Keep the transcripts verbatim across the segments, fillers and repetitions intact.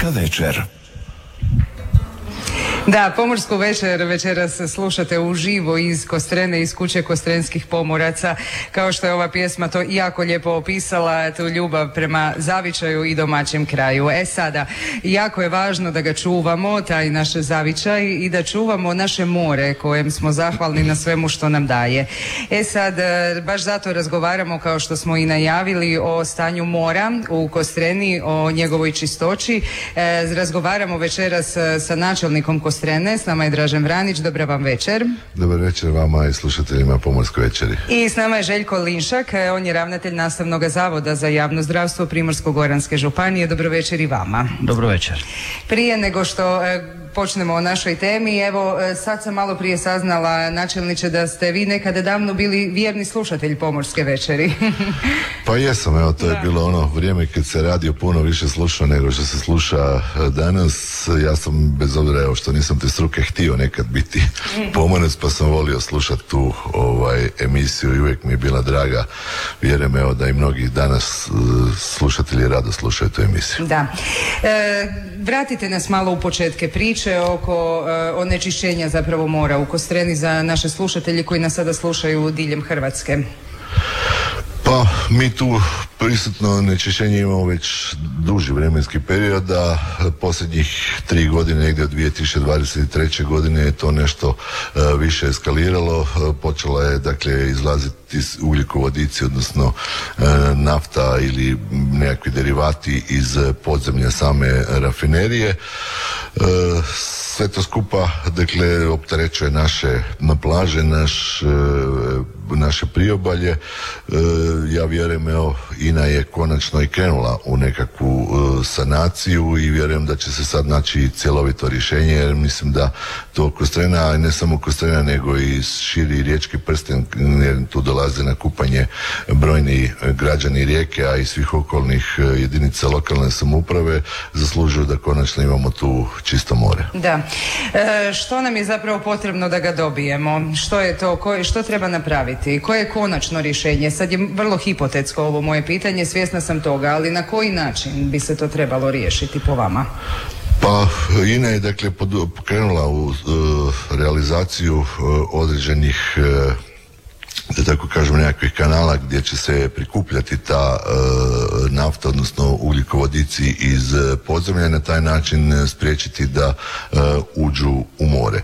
Pomorska večer. Da, Pomorsku večer večeras slušate uživo iz Kostrene, iz kuće Kostrenskih pomoraca. Kao što je ova pjesma to jako lijepo opisala, tu ljubav prema zavičaju i domaćem kraju. E sada, jako je važno da ga čuvamo, taj naš zavičaj, i da čuvamo naše more kojem smo zahvalni na svemu što nam daje. E sad, baš zato razgovaramo, kao što smo i najavili, o stanju mora u Kostreni, o njegovoj čistoći. E, razgovaramo večeras sa načelnikom Kostrene. S nama je Dražen Vranić, dobra vam večer. Dobar večer vama i slušateljima Pomorske večeri. I s nama je Željko Linšak, on je ravnatelj Nastavnog zavoda za javno zdravstvo Primorsko-goranske županije. Dobro večer i vama. Dobro večer. Prije nego što e, počnemo o našoj temi, evo e, sad sam malo prije saznala, načelniče, da ste vi nekada davno bili vjerni slušatelj Pomorske večeri. Pa jesam, evo to je da. bilo ono vrijeme kad se radio puno više sluša nego što se sluša danas. Ja sam, bez obzira evo što nisam te struke, htio nekad biti pomorac, pa sam volio slušati tu ovaj, emisiju i uvijek mi je bila draga. Vjerujem evo da i mnogi danas uh, slušatelji rado slušaju tu emisiju. Da. E, vratite nas malo u početke priče oko e, onečišćenja zapravo mora u Kostreni za naše slušatelje koji nas sada slušaju diljem Hrvatske. Pa mi tu prisutno onečišćenje imamo već duži vremenski period, a posljednjih tri godine, negdje od dvije tisuće dvadeset treće godine je to nešto uh, više eskaliralo. Uh, počela je dakle izlaziti ugljikovodici, odnosno uh, nafta ili nekakvi derivati iz podzemlja same rafinerije. Uh, sve to skupa dakle opterećuje naše na plaže, naš, uh, naše priobalje. Uh, ja vjerujem, evo, INA je konačno i krenula u nekakvu uh, sanaciju i vjerujem da će se sad naći cjelovito rješenje, jer mislim da to Kostrena, a ne samo Kostrena nego i širi riječki prsten, jer tu dolaze na kupanje brojni građani Rijeke, a i svih okolnih uh, jedinica lokalne samouprave, zaslužuju da konačno imamo tu čisto more. Da. E, što nam je zapravo potrebno da ga dobijemo? Što je to? Ko, što treba napraviti? Koje je konačno rješenje? Sad je vrlo hipotetsko ovo moje pitanje, svjesna sam toga, ali na koji način bi se to trebalo riješiti po vama? Pa INA je dakle pokrenula u uh, realizaciju uh, određenih uh, da tako kažem nekakvih kanala gdje će se prikupljati ta uh, nafta, odnosno ugljikovodici iz uh, podzemlja, na taj način spriječiti da uh, uđu u more.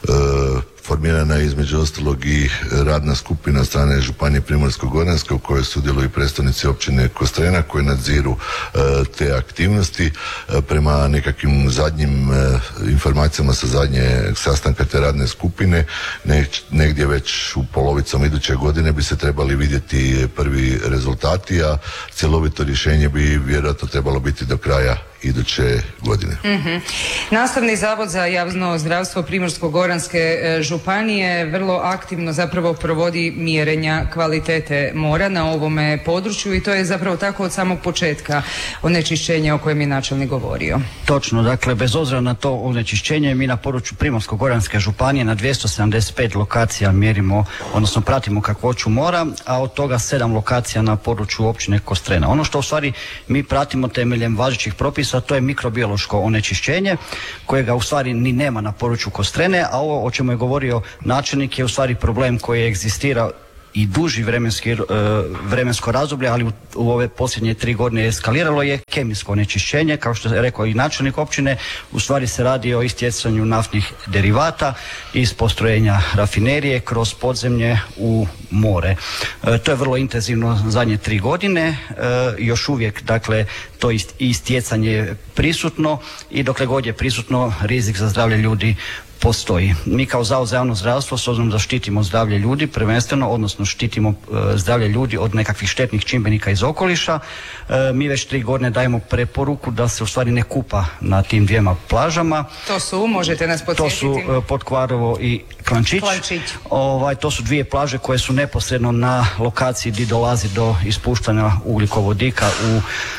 Uh, Formirana je između ostalog i radna skupina od strane Županije Primorsko-goranske u kojoj sudjeluju i predstavnici općine Kostrena koji nadziru e, te aktivnosti. E, prema nekakvim zadnjim e, informacijama sa zadnje sastanka te radne skupine, ne, negdje već u polovicom iduće godine bi se trebali vidjeti prvi rezultati, a cjelovito rješenje bi vjerojatno trebalo biti do kraja iduće godine. Mm-hmm. Nastavni zavod za javno zdravstvo Primorsko-goranske e, županije vrlo aktivno zapravo provodi mjerenja kvalitete mora na ovome području i to je zapravo tako od samog početka onečišćenja o kojem je načelnik govorio. Točno, dakle bez obzira na to onečišćenje mi na području Primorsko-goranske županije na dvjesto sedamdeset pet lokacija mjerimo, odnosno pratimo kakvoću mora, a od toga sedam lokacija na području općine Kostrena. Ono što u stvari mi pratimo temeljem važećih propisa, a to je mikrobiološko onečišćenje kojega u stvari ni nema na području Kostrene, a ovo o čemu je govorio načelnik je u stvari problem koji egzistira i duži vremenski, uh, vremensko razdoblje, ali u, u ove posljednje tri godine eskaliralo je kemijsko onečišćenje, kao što je rekao i načelnik općine. U stvari se radi o istjecanju naftnih derivata iz postrojenja rafinerije kroz podzemlje u more. Uh, to je vrlo intenzivno zadnje tri godine, uh, još uvijek dakle to ist, istjecanje prisutno i dokle god je prisutno rizik za zdravlje ljudi postoji. Mi kao Zavod za javno zdravstvo, s obzirom da štitimo zdravlje ljudi prvenstveno, odnosno štitimo e, zdravlje ljudi od nekakvih štetnih čimbenika iz okoliša, e, mi već tri godine dajemo preporuku da se u stvari ne kupa na tim dvijema plažama. To su, možete nas podsjetiti? To su e, Potkvarovo i Klančić. Klančić. Ovaj, to su dvije plaže koje su neposredno na lokaciji gdje dolazi do ispuštanja ugljikovodika u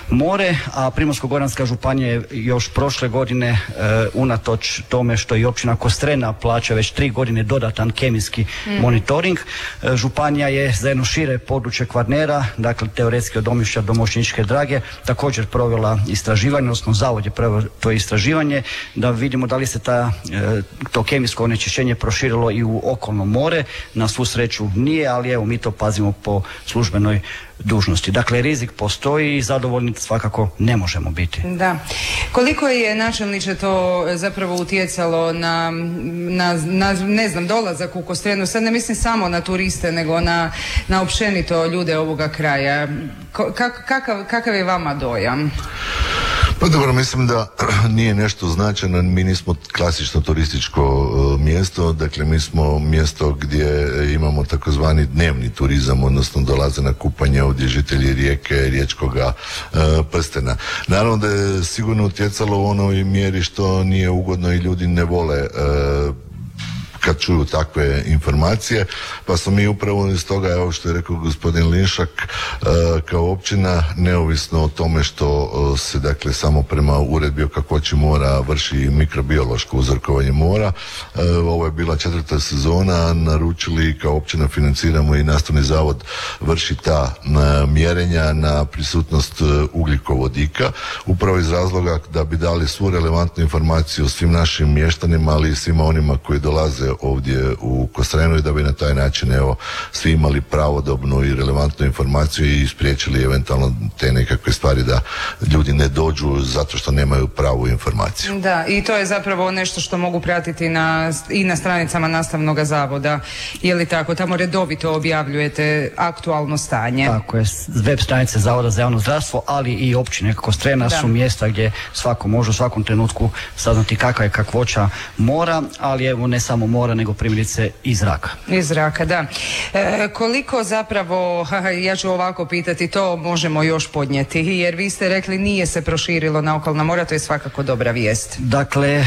more, a Primorsko-goranska županija je još prošle godine e, unatoč tome što i općina Kostrena plaća već tri godine dodatan kemijski mm. monitoring. E, županija je za jedno šire područje Kvarnera, dakle teoretski od Omišlja do Mošćeničke Drage, također provela istraživanje, odnosno zavod je proveo to istraživanje, da vidimo da li se ta, e, to kemijsko onečišćenje proširilo i u okolno more. Na svu sreću nije, ali evo mi to pazimo po službenoj dužnosti. Dakle, rizik postoji i zadovoljni svakako ne možemo biti. Da. Koliko je, načelniče, to zapravo utjecalo na, na, na ne znam, dolazak u Kostrenu? Sad ne mislim samo na turiste, nego na, na općenito ljude ovoga kraja. Kak, kakav, kakav je vama dojam? Pa dobro, mislim da nije nešto značajno, mi nismo klasično turističko uh, mjesto, dakle mi smo mjesto gdje imamo takozvani dnevni turizam, odnosno dolaze na kupanje ovdje žitelji Rijeke, riječkoga uh, prstena. Naravno da je sigurno utjecalo u onoj mjeri što nije ugodno i ljudi ne vole uh, kad čuju takve informacije, pa smo mi upravo iz toga, evo što je rekao gospodin Linšak, kao općina, neovisno o tome što se dakle samo prema uredbi o kakvoći mora vrši mikrobiološko uzorkovanje mora, ovo je bila četvrta sezona, naručili kao općina, financiramo i nastavni zavod vrši ta mjerenja na prisutnost ugljikovodika, upravo iz razloga da bi dali svu relevantnu informaciju svim našim mještanima, ali i svima onima koji dolaze ovdje u Kostrenu i da bi na taj način evo svi imali pravodobnu i relevantnu informaciju i spriječili eventualno te nekakve stvari da ljudi ne dođu zato što nemaju pravu informaciju. Da, i to je zapravo nešto što mogu pratiti na, i na stranicama nastavnog zavoda. Je li tako? Tamo redovito objavljujete aktualno stanje. Tako je, web stranice Zavoda za javno zdravstvo, ali i općine Kostrena da. su mjesta gdje svako može u svakom trenutku saznati kakva je kakvoća mora, ali evo ne samo mora, nego primjerice iz zraka. Iz zraka, da. E, koliko zapravo, ja ću ovako pitati, to možemo još podnijeti, jer vi ste rekli nije se proširilo na okolna mora, to je svakako dobra vijest. Dakle, e,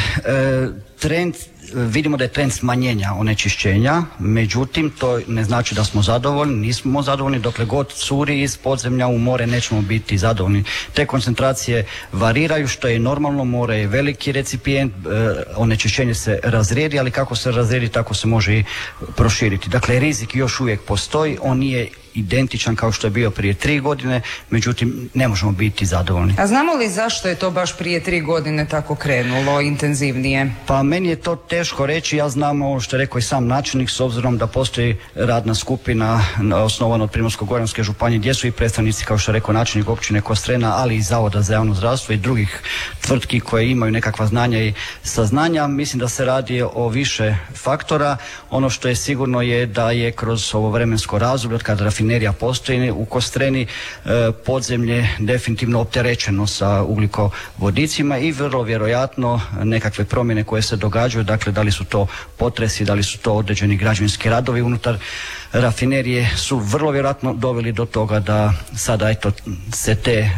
trend vidimo da je trend smanjenja onečišćenja, međutim to ne znači da smo zadovoljni, nismo zadovoljni, dokle god curi iz podzemlja u more nećemo biti zadovoljni. Te koncentracije variraju, što je normalno, more je veliki recipijent, e, onečišćenje se razrijedi, ali kako se razrijedi tako se može i proširiti. Dakle, rizik još uvijek postoji, on nije identičan kao što je bio prije tri godine, međutim ne možemo biti zadovoljni. A znamo li zašto je to baš prije tri godine tako krenulo intenzivnije? Pa meni je to teško reći, ja znam ovo što je rekao i sam načelnik, s obzirom da postoji radna skupina osnovana od Primorsko-goranske županije gdje su i predstavnici, kao što je rekao načelnik općine Kostrena, ali i Zavoda za javno zdravstvo i drugih tvrtki koje imaju nekakva znanja i saznanja. Mislim da se radi o više faktora. Ono što je sigurno je da je kroz ovo vremensko razdoblje od kada rafinerija postoji u Kostreni, podzemlje definitivno opterećeno sa ugljikovodicima i vrlo vjerojatno nekakve promjene koje se događaju, dakle da li su to potresi, da li su to određeni građevinski radovi unutar rafinerije, su vrlo vjerojatno doveli do toga da sada eto se te,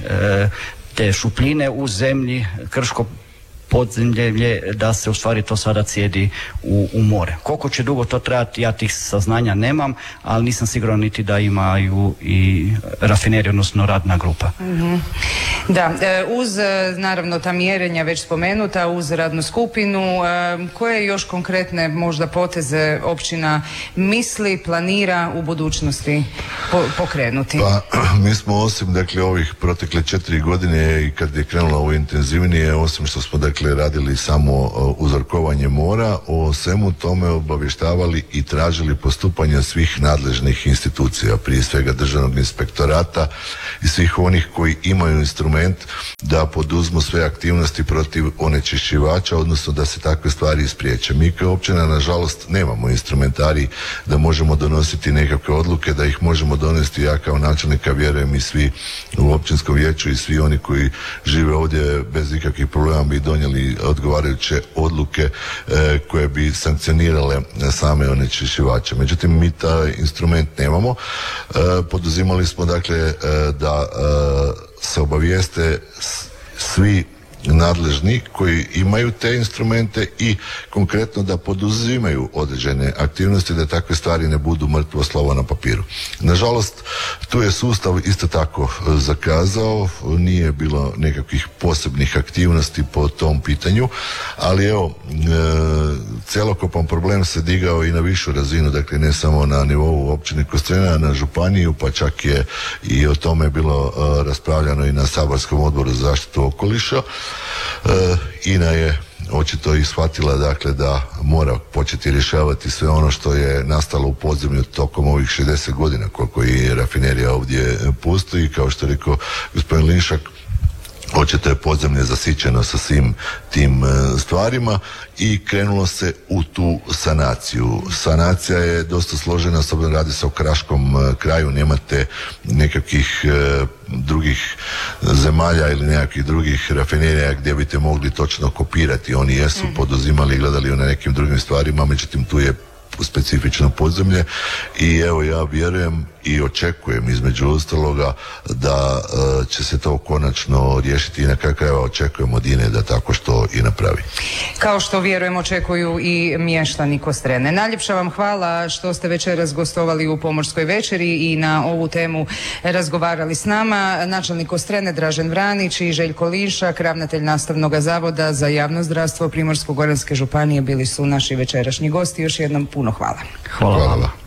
te šupljine u zemlji, krško podzemlje, da se u stvari to sada cijedi u, u more. Koliko će dugo to trajati, ja tih saznanja nemam, ali nisam siguran niti da imaju i rafinerija, odnosno radna grupa. Mm-hmm. Da, uz naravno ta mjerenja već spomenuta, uz radnu skupinu, koje još konkretne možda poteze općina misli, planira u budućnosti po, pokrenuti? Pa, mi smo osim dakle ovih protekle četiri godine i kad je krenulo ovo intenzivnije, osim što smo dakle radili samo uzorkovanje mora, o svemu tome obavještavali i tražili postupanja svih nadležnih institucija, prije svega Državnog inspektorata i svih onih koji imaju instrument da poduzmu sve aktivnosti protiv onečišćivača, odnosno da se takve stvari ispriječe. Mi kao općina nažalost nemamo instrumentarij da možemo donositi nekakve odluke, da ih možemo donesti. Ja kao načelnika vjerujem i svi u općinskom vijeću i svi oni koji žive ovdje bez ikakvih problema bi donijeli odgovarajuće odluke e, koje bi sankcionirale same onečišćivače. Međutim, mi taj instrument nemamo. E, poduzimali smo dakle e, da e, se obavijeste svi nadležni koji imaju te instrumente i konkretno da poduzimaju određene aktivnosti, da takve stvari ne budu mrtvo slovo na papiru. Nažalost, tu je sustav isto tako zakazao, nije bilo nekakvih posebnih aktivnosti po tom pitanju, ali evo, e, cjelokupan problem se digao i na višu razinu, dakle ne samo na nivou općine Kostrena, na županiju, pa čak je i o tome bilo e, raspravljano i na saborskom odboru za zaštitu okoliša. E, INA je očito i shvatila dakle da mora početi rješavati sve ono što je nastalo u podzemlju tokom ovih šezdeset godina koliko i rafinerija ovdje postoji. Kao što je rekao gospodin Linšak, očito je podzemlje zasićeno sa svim tim stvarima i krenulo se u tu sanaciju. Sanacija je dosta složena, s obzirom radi se o kraškom kraju, nemate nekakvih e, drugih zemalja ili nekakvih drugih rafinerija gdje biste mogli točno kopirati. Oni jesu poduzimali i gledali na nekim drugim stvarima, međutim tu je specifično podzemlje i evo ja vjerujem i očekujem između ostaloga da e, će se to konačno riješiti i na kraju krajeva očekujem od INA-e da tako što i napravi. Kao što vjerujem očekuju i mještani Kostrene. Najljepša vam hvala što ste večeras gostovali u Pomorskoj večeri i na ovu temu razgovarali s nama. Načelnik Kostrene Dražen Vranić i Željko Linšak, ravnatelj Nastavnog zavoda za javno zdravstvo Primorsko-goranske županije bili su naši večerašnji gosti. Još jednom puno hvala. Hvala, hvala. hvala.